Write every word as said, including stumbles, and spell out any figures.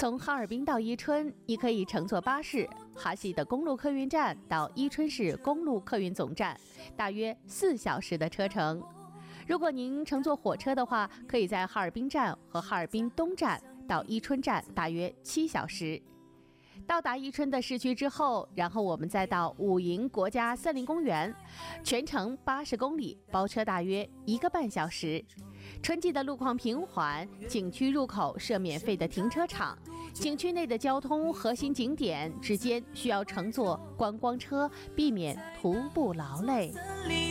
从哈尔滨到伊春，你可以乘坐巴士，哈西的公路客运站到伊春市公路客运总站，大约四小时的车程。如果您乘坐火车的话，可以在哈尔滨站和哈尔滨东站到伊春站，大约七小时。到达伊春的市区之后，然后我们再到武营国家森林公园，全程八十公里，包车大约一个半小时。春季的路况平缓，景区入口设免费的停车场，景区内的交通核心景点之间需要乘坐观光车，避免徒步劳累。